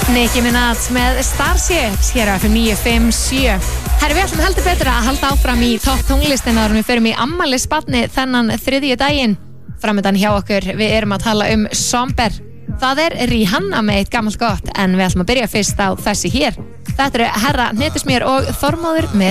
Nicki Minaj með Starships hér á FM 957. Herri, við ætlum heldur betur að halda áfram í topp tónlistina og við förum í afmælisbarni þennan þriðju daginn. Framöndan hjá okkur, við erum að tala um Somber. Það er Rihanna með eitt gamalt gott, en við ætlum að byrja fyrst á þessi hér. Þetta eru Herra Hnetusmjör og Þormóður með